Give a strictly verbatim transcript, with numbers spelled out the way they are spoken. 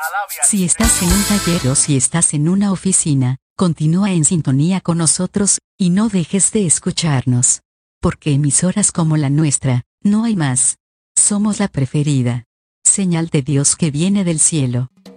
Si estás en un taller o si estás en una oficina, continúa en sintonía con nosotros, y no dejes de escucharnos. Porque emisoras como la nuestra, no hay más. Somos la preferida. Señal de Dios que viene del cielo.